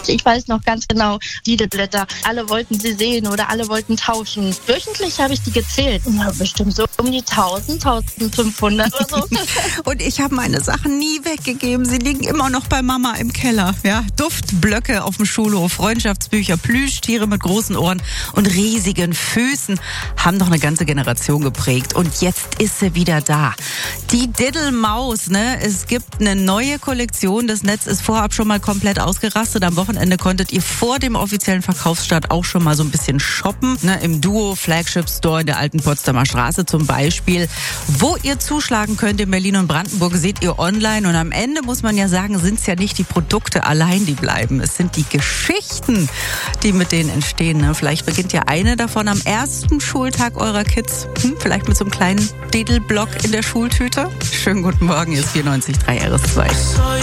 Ich weiß noch ganz genau, diese Blätter. Alle wollten sie sehen oder alle wollten tauschen. Wöchentlich habe ich die gezählt. Ja, bestimmt so um die 1000, 1500 oder so. Und ich habe meine Sachen nie weggegeben. Sie liegen immer noch bei Mama im Keller. Ja, Duftblöcke auf dem Schulhof, Freundschaftsbücher, Plüschtiere mit großen Ohren und riesigen Füßen haben doch eine ganze Generation geprägt. Und jetzt ist sie wieder da. Die Diddle-Maus, ne? Es gibt eine neue Kollektion. Das Netz ist vorab schon mal komplett ausgerastet. Am Wochenende konntet ihr vor dem offiziellen Verkaufsstart auch schon mal so ein bisschen shoppen. Ne? Im Duo Flagship Store in der alten Potsdamer Straße zum Beispiel. Wo ihr zuschlagen könnt in Berlin und Brandenburg, seht ihr online. Und am Ende muss man ja sagen, sind es ja nicht die Produkte allein, die bleiben. Es sind die Geschichten, die mit denen entstehen. Ne? Vielleicht beginnt ja eine davon am ersten Schultag eurer Kids. Vielleicht mit so einem kleinen Diddle-Block in der Schultüte. Schönen guten Morgen, hier ist 94.3 RS2.